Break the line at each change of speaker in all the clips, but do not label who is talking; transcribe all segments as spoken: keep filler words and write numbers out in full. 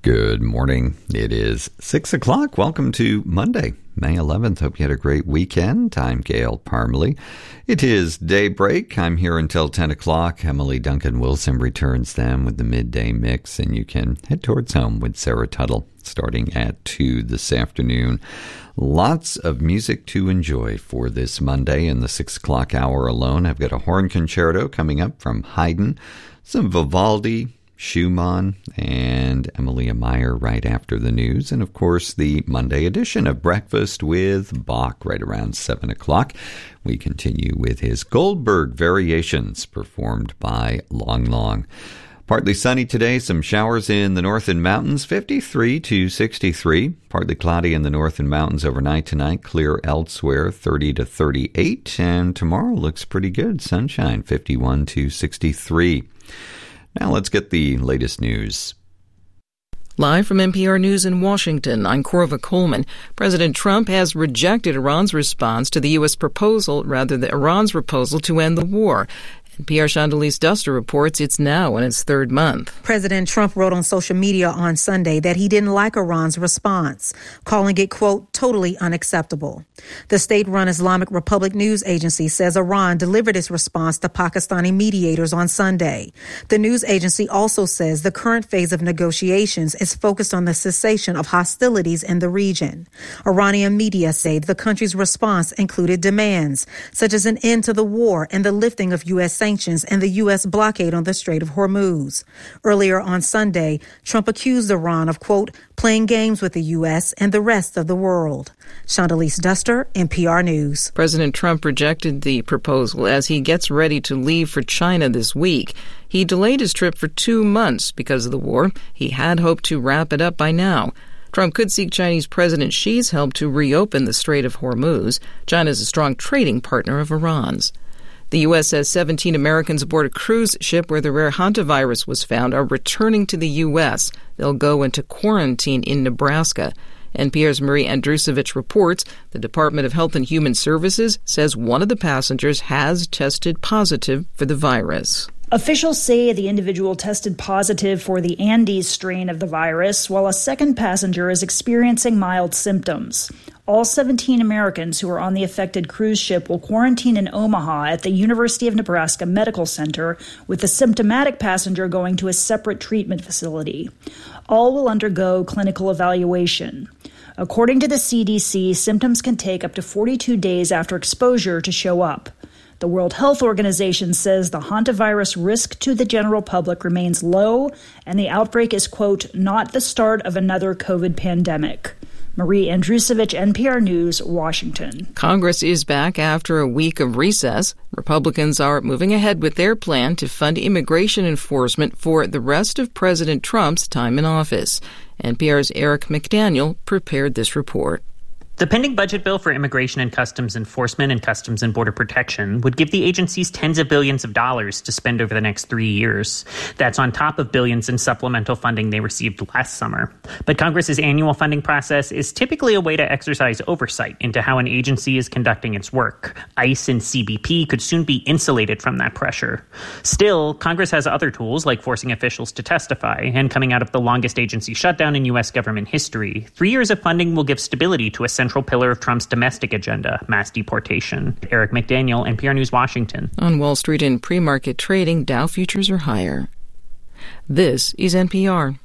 Good morning. It is six o'clock. Welcome to Monday, May eleventh. Hope you had a great weekend. I'm Gail Parmalee. It is daybreak. I'm here until ten o'clock. Emily Duncan Wilson returns then with the midday mix, and you can head towards home with Sarah Tuttle starting at two this afternoon. Lots of music to enjoy for this Monday in the six o'clock hour alone. I've got a horn concerto coming up from Haydn, some Vivaldi, Schumann, and Emilia Meyer right after the news. And, of course, the Monday edition of Breakfast with Bach right around seven o'clock. We continue with his Goldberg Variations performed by Long Long. Partly sunny today, some showers in the north and mountains, fifty-three to sixty-three. Partly cloudy in the north and mountains overnight tonight, clear elsewhere, thirty to thirty-eight. And tomorrow looks pretty good, sunshine, fifty-one to sixty-three. Now let's get the latest news.
Live from N P R News in Washington, I'm Corva Coleman. President Trump has rejected Iran's response to the U S proposal, rather than Iran's proposal to end the war. N P R Chandalise Duster reports it's now in its third month.
President Trump wrote on social media on Sunday that he didn't like Iran's response, calling it, quote, totally unacceptable. The state-run Islamic Republic news agency says Iran delivered its response to Pakistani mediators on Sunday. The news agency also says the current phase of negotiations is focused on the cessation of hostilities in the region. Iranian media say the country's response included demands, such as an end to the war and the lifting of U S sanctions and the U S blockade on the Strait of Hormuz. Earlier on Sunday, Trump accused Iran of, quote, playing games with the U S and the rest of the world. Chandalise Duster, N P R News.
President Trump rejected the proposal as he gets ready to leave for China this week. He delayed his trip for two months because of the war. He had hoped to wrap it up by now. Trump could seek Chinese President Xi's help to reopen the Strait of Hormuz. China is a strong trading partner of Iran's. The U S says seventeen Americans aboard a cruise ship where the rare hantavirus was found are returning to the U S. They'll go into quarantine in Nebraska. N P R's Marie Andrusevich reports the Department of Health and Human Services says one of the passengers has tested positive for the virus.
Officials say the individual tested positive for the Andes strain of the virus, while a second passenger is experiencing mild symptoms. All seventeen Americans who are on the affected cruise ship will quarantine in Omaha at the University of Nebraska Medical Center, with the symptomatic passenger going to a separate treatment facility. All will undergo clinical evaluation. According to the C D C, symptoms can take up to forty-two days after exposure to show up. The World Health Organization says the hantavirus risk to the general public remains low, and the outbreak is, quote, not the start of another COVID pandemic. Marie Andrusevich, N P R News, Washington.
Congress is back after a week of recess. Republicans are moving ahead with their plan to fund immigration enforcement for the rest of President Trump's time in office. N P R's Eric McDaniel prepared this report.
The pending budget bill for immigration and customs enforcement and customs and border protection would give the agencies tens of billions of dollars to spend over the next three years. That's on top of billions in supplemental funding they received last summer. But Congress's annual funding process is typically a way to exercise oversight into how an agency is conducting its work. ICE and C B P could soon be insulated from that pressure. Still, Congress has other tools like forcing officials to testify, and coming out of the longest agency shutdown in U S government history, three years of funding will give stability to a central pillar of Trump's domestic agenda, mass deportation. Eric McDaniel, N P R News, Washington.
On Wall Street in pre-market trading, Dow futures are higher. This is N P R.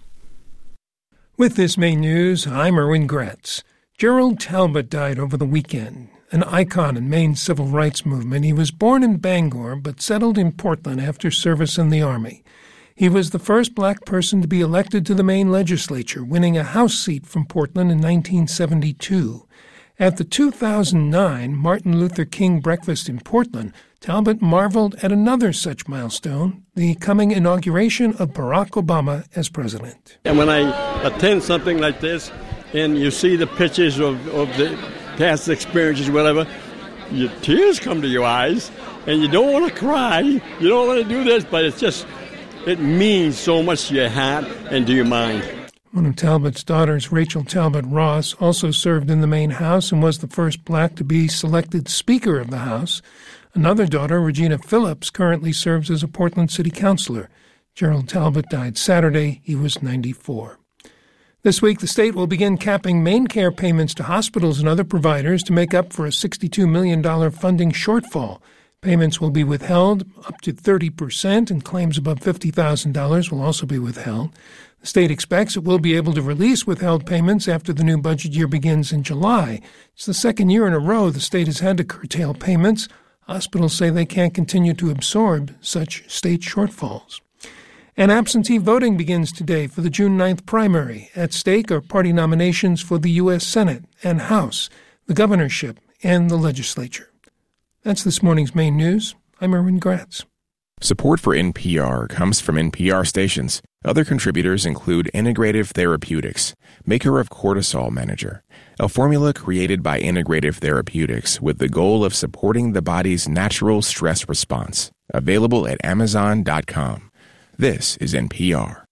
With this main news, I'm Erwin Gratz. Gerald Talbot died over the weekend, an icon in Maine's civil rights movement. He was born in Bangor but settled in Portland after service in the Army. He was the first black person to be elected to the Maine legislature, winning a House seat from Portland in nineteen seventy-two. At the two thousand nine Martin Luther King breakfast in Portland, Talbot marveled at another such milestone, the coming inauguration of Barack Obama as president.
And when I attend something like this, and you see the pictures of, of the past experiences, whatever, your tears come to your eyes, and you don't want to cry, you don't want to do this, but it's just, it means so much to your heart and to your mind.
One of Talbot's daughters, Rachel Talbot Ross, also served in the Maine House and was the first black to be selected Speaker of the House. Another daughter, Regina Phillips, currently serves as a Portland City Councilor. Gerald Talbot died Saturday. He was ninety-four. This week, the state will begin capping main care payments to hospitals and other providers to make up for a sixty-two million dollars funding shortfall. Payments will be withheld up to thirty percent, and claims above fifty thousand dollars will also be withheld. The state expects it will be able to release withheld payments after the new budget year begins in July. It's the second year in a row the state has had to curtail payments. Hospitals say they can't continue to absorb such state shortfalls. And absentee voting begins today for the June ninth primary. At stake are party nominations for the U S Senate and House, the governorship, and the legislature. That's this morning's main news. I'm Erwin Gratz.
Support for N P R comes from N P R stations. Other contributors include Integrative Therapeutics, maker of Cortisol Manager, a formula created by Integrative Therapeutics with the goal of supporting the body's natural stress response. Available at amazon dot com. This is N P R.